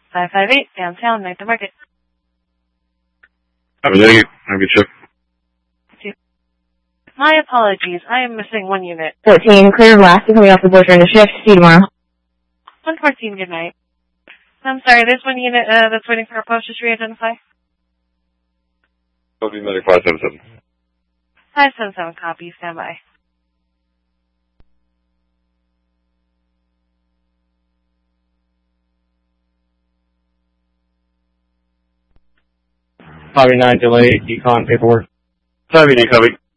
558 downtown, Night to Market. Have a good shift. My apologies, I am missing one unit. 14, clear of last, coming off the bush during the shift. See you tomorrow. 114, good night. I'm sorry, there's one unit that's waiting for a post. Just re-identify. W Medic 577. 577, copy, stand by. Probably 9 delay, decon paperwork. 580, copy.